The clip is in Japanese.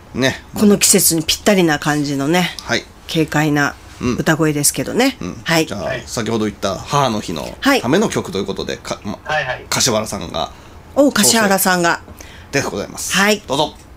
ね、 この季節にぴったりな感じのね、 はい、 軽快な歌声ですけどね。はい。 じゃあ先ほど言った母の日のための曲ということで、柏原さんが。 柏原さんが。 でございます。 はい。 どうぞ。